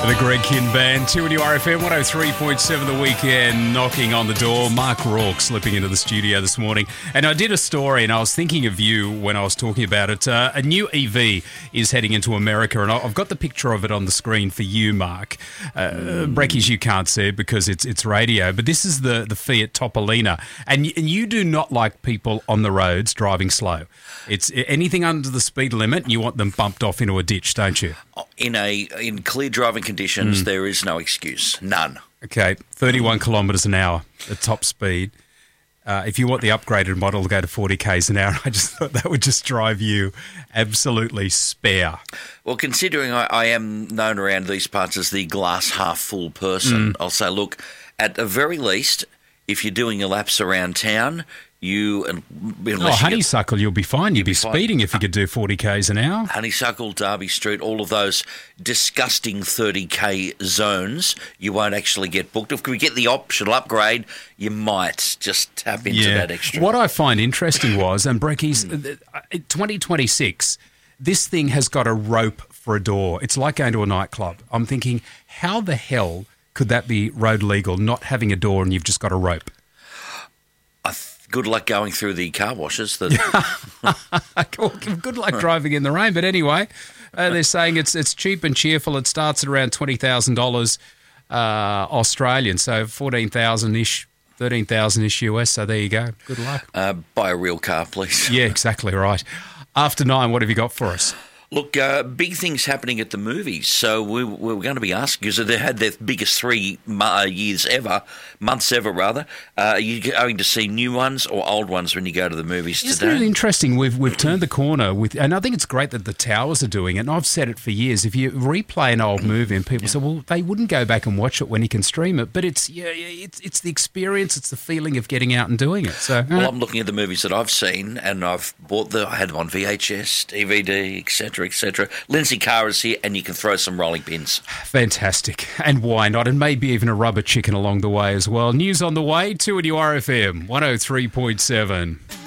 The Greg Kinn Band, 2NURFM 103.7 The Weekend, knocking on the door. Mark Rourke slipping into the studio this morning. And I did a story and I was thinking of you when I was talking about it. A new EV is heading into America and I've got the picture of it on the screen for you, Mark. Brekkies, you can't see it because it's radio, but this is the Fiat Topolino. And you do not like people on the roads driving slow. It's anything under the speed limit, you want them bumped off into a ditch, don't you? In clear driving conditions, there is no excuse. None. Okay, 31 kilometres an hour at top speed. If you want the upgraded model to go to 40 k's an hour, I just thought that would just drive you absolutely spare. Well, considering I am known around these parts as the glass half full person, I'll say, look, at the very least, if you're doing your laps around town, Honeysuckle, you'll be fine. You'd be speeding if you could do 40 k's an hour. Honeysuckle, Derby Street, all of those disgusting 30k zones, you won't actually get booked. If we get the optional upgrade, you might just tap into that extra. What I find interesting was, and Brekkies, 2026, this thing has got a rope for a door. It's like going to a nightclub. I'm thinking, how the hell could that be road legal, not having a door and you've just got a rope? Good luck going through the car washes. Good luck driving in the rain. But anyway, they're saying it's cheap and cheerful. It starts at around $20,000 Australian, so 14,000-ish, 13,000-ish US. So there you go. Good luck. Buy a real car, please. Yeah, exactly right. After 9, what have you got for us? Look, big things happening at the movies. So we're going to be asking you, so they had their biggest 3 months ever. Are you going to see new ones or old ones when you go to the movies today? Isn't it interesting? We've turned the corner and I think it's great that the towers are doing it. And I've said it for years. If you replay an old movie and people say, well, they wouldn't go back and watch it when you can stream it, but it's the experience, it's the feeling of getting out and doing it. So, well, I'm looking at the movies that I've seen, and I had them on VHS, DVD, etc. etc. Lindsay Carr is here and you can throw some rolling pins. Fantastic. And why not? And maybe even a rubber chicken along the way as well. News on the way, 2NURFM 103.7.